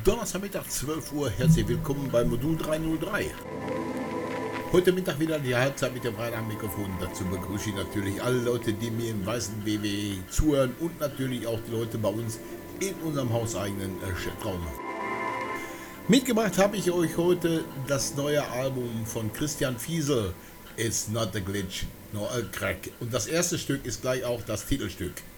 Donnerstagmittag 12 Uhr, herzlich willkommen bei Modul 303. Heute Mittag wieder die Halbzeit mit dem Rhein am Mikrofon. Dazu begrüße ich natürlich alle Leute, die mir im weißen WWE zuhören und natürlich auch die Leute bei uns in unserem hauseigenen Chatraum. Mitgebracht habe ich euch heute das neue Album von Christian Fiesel, It's Not a Glitch, Nor a Crack. Und das erste Stück ist gleich auch das Titelstück.